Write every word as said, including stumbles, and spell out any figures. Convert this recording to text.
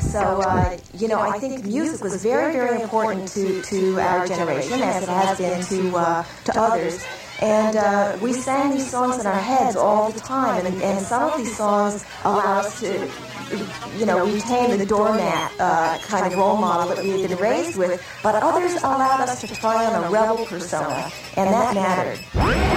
So, uh, you know, I think music was very, very important to, to our generation, as it has been to uh, to others. And uh, we sang these songs in our heads all the time, and, and some of these songs allow us to, you know, retain the doormat uh, kind of role model that we had been raised with, but others allowed us to try on a rebel persona, and that mattered.